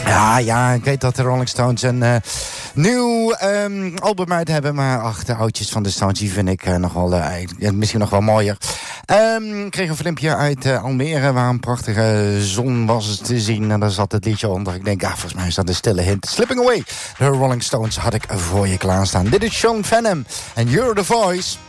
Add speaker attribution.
Speaker 1: Ja, ik weet dat de Rolling Stones een nieuw album uit hebben. Maar de oudjes van de Stones, die vind ik misschien nog wel mooier. Ik kreeg een filmpje uit Almere, waar een prachtige zon was te zien. En daar zat het liedje onder. Ik denk, volgens mij is dat een stille hint. Slipping Away, de Rolling Stones had ik voor je klaarstaan. Dit is Sean Venom en You're the Voice.